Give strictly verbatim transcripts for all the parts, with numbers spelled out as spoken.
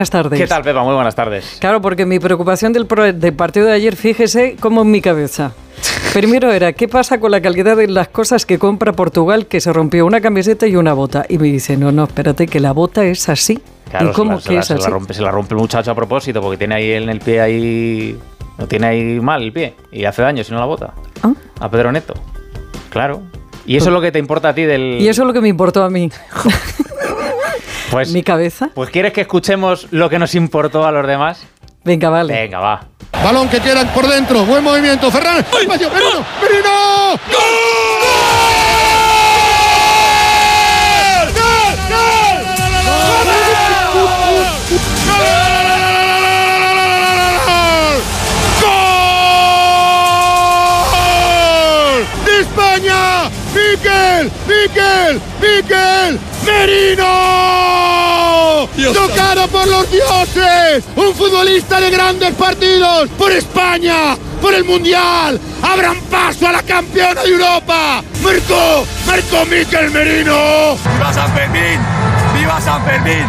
Buenas tardes. ¿Qué tal, Pepa? Muy buenas tardes. Claro, porque mi preocupación del, pro, del partido de ayer, fíjese cómo en mi cabeza. Primero era, ¿qué pasa con la calidad de las cosas que compra Portugal, que se rompió una camiseta y una bota? Y me dice, no, no, espérate, que la bota es así. Claro, ¿y cómo se la, que se es la, así? Se la, rompe, se la rompe el muchacho a propósito, porque tiene ahí en el pie ahí... No tiene ahí mal el pie, y hace daño si no la bota. ¿Ah? A Pedro Neto. Claro. Y eso es lo que te importa a ti del... Y eso es lo que me importó a mí. Pues, mi cabeza. Pues ¿quieres que escuchemos lo que nos importó a los demás? Venga, vale. Venga, va. Balón que queda por dentro, buen movimiento, Ferran. ¡Ay! ¡Merino! ¡Merino! España, Mikel, Mikel, Mikel, Merino, Dios tocado por los dioses, un futbolista de grandes partidos, por España, por el Mundial, abran paso a la campeona de Europa, marcó, marcó Mikel Merino. ¡Viva San Fermín! ¡Viva San Fermín!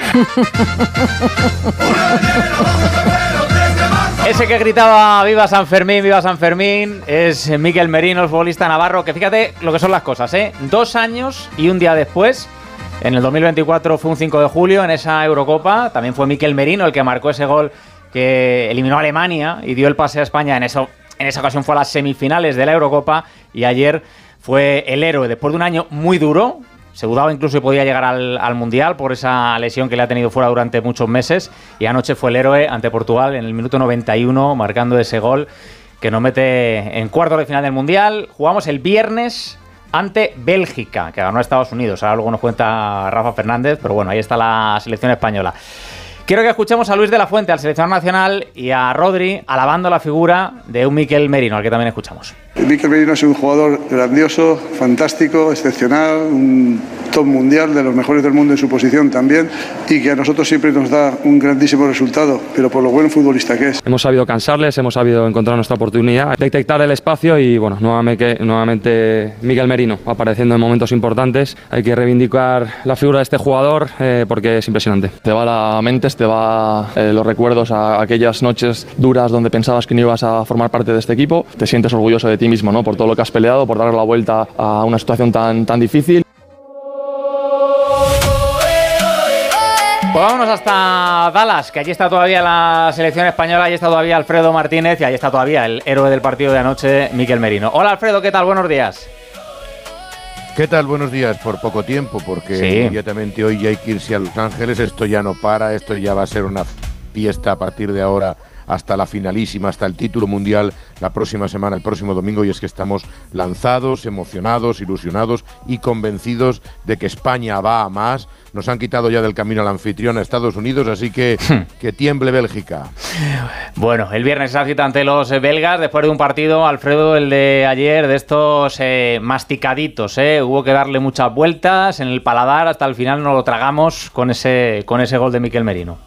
Ese que gritaba viva San Fermín, viva San Fermín, es Mikel Merino, el futbolista navarro, que fíjate lo que son las cosas, ¿eh? Dos años y un día después, en el dos mil veinticuatro fue un cinco de julio, en esa Eurocopa, también fue Mikel Merino el que marcó ese gol que eliminó a Alemania y dio el pase a España, en, eso, en esa ocasión fue a las semifinales de la Eurocopa, y ayer fue el héroe, después de un año muy duro. Se dudaba incluso que podía llegar al, al Mundial por esa lesión que le ha tenido fuera durante muchos meses, y anoche fue el héroe ante Portugal en el minuto noventa y uno, marcando ese gol que nos mete en cuartos de final del Mundial. Jugamos el viernes ante Bélgica, que ganó a Estados Unidos. Ahora luego nos cuenta Rafa Fernández, pero bueno, ahí está la selección española. Quiero que escuchemos a Luis de la Fuente, al seleccionador nacional, y a Rodri alabando la figura de un Mikel Merino, al que también escuchamos. Mikel Merino es un jugador grandioso, fantástico, excepcional, un top mundial, de los mejores del mundo en su posición también, y que a nosotros siempre nos da un grandísimo resultado, pero por lo buen futbolista que es. Hemos sabido cansarles, hemos sabido encontrar nuestra oportunidad, detectar el espacio y bueno, nuevamente, nuevamente Mikel Merino apareciendo en momentos importantes. Hay que reivindicar la figura de este jugador eh, porque es impresionante. Te va la mente, te va eh, los recuerdos a aquellas noches duras donde pensabas que no ibas a formar parte de este equipo. Te sientes orgulloso de ti mismo, ¿no? Por todo lo que has peleado, por darle la vuelta a una situación tan, tan difícil. Pues vámonos hasta Dallas, que allí está todavía la selección española, allí está todavía Alfredo Martínez y allí está todavía el héroe del partido de anoche, Mikel Merino. Hola Alfredo, ¿qué tal? Buenos días. ¿Qué tal? Buenos días. Por poco tiempo, porque sí. Inmediatamente hoy ya hay que irse a Los Ángeles. Esto ya no para, esto ya va a ser una fiesta a partir de ahora hasta la finalísima, hasta el título mundial la próxima semana, el próximo domingo, y es que estamos lanzados, emocionados, ilusionados y convencidos de que España va a más. Nos han quitado ya del camino al anfitrión a Estados Unidos, así que que tiemble Bélgica. Bueno, el viernes se cita ante los belgas, después de un partido, Alfredo, el de ayer, de estos eh, masticaditos, eh. Hubo que darle muchas vueltas en el paladar, hasta el final nos lo tragamos con ese, con ese gol de Mikel Merino.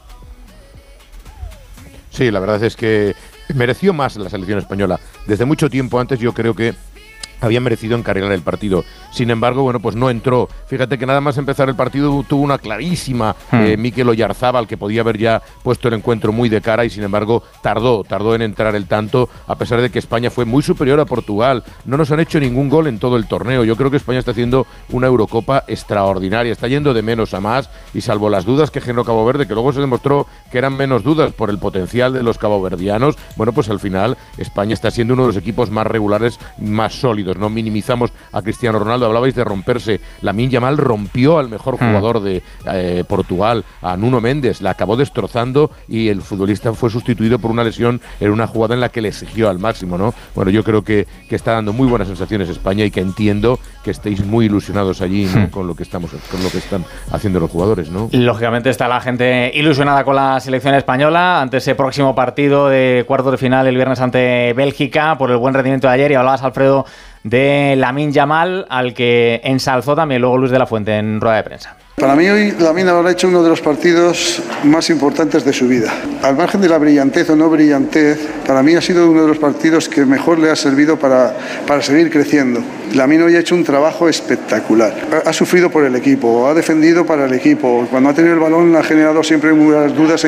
Sí, la verdad es que mereció más la selección española. Desde mucho tiempo antes yo creo que había merecido encarrilar el partido. Sin embargo, bueno, pues no entró. Fíjate que nada más empezar el partido tuvo una clarísima hmm. eh, Mikel Oyarzábal, que podía haber ya puesto el encuentro muy de cara, y sin embargo tardó, tardó en entrar el tanto, a pesar de que España fue muy superior a Portugal. No nos han hecho ningún gol en todo el torneo. Yo creo que España está haciendo una Eurocopa extraordinaria, está yendo de menos a más, y salvo las dudas que generó Cabo Verde, que luego se demostró que eran menos dudas por el potencial de los caboverdianos, bueno, pues al final España está siendo uno de los equipos más regulares, más sólidos. No minimizamos a Cristiano Ronaldo. Hablabais de romperse. Lamine Yamal rompió al mejor jugador de eh, Portugal, a Nuno Méndez, la acabó destrozando, y el futbolista fue sustituido por una lesión en una jugada en la que le exigió al máximo, ¿no? Bueno, yo creo que, que está dando muy buenas sensaciones España, y que entiendo que estéis muy ilusionados allí, ¿no? con lo que estamos, con lo que están haciendo los jugadores, ¿no? Lógicamente está la gente ilusionada con la selección española ante ese próximo partido de cuartos de final el viernes ante Bélgica, por el buen rendimiento de ayer. Y hablabas, Alfredo, de Lamine Yamal, al que ensalzó también luego Luis de la Fuente en rueda de prensa. Para mí hoy Lamine habrá hecho uno de los partidos más importantes de su vida. Al margen de la brillantez o no brillantez, para mí ha sido uno de los partidos que mejor le ha servido para, para seguir creciendo. Lamine hoy ha hecho un trabajo espectacular. Ha, ha sufrido por el equipo, ha defendido para el equipo. Cuando ha tenido el balón ha generado siempre muchas dudas